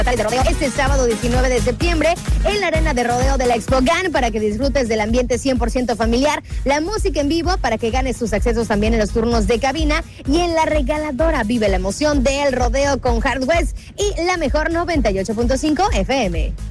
de rodeo este sábado 19 de septiembre en la arena de rodeo de la Expo GAN para que disfrutes del ambiente 100% familiar, la música en vivo para que ganes tus accesos también en los turnos de cabina y en la regaladora vive la emoción del rodeo con Hard West y la mejor 98.5 FM.